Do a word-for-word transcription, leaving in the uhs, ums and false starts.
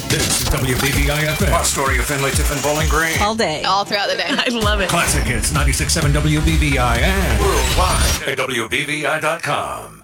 This is W B B I F M. Story of Findlay, Tiffin, Bowling Green. All day. All throughout the day. I love it. Classic Hits ninety-six point seven W B B I and worldwide at W B B I dot com.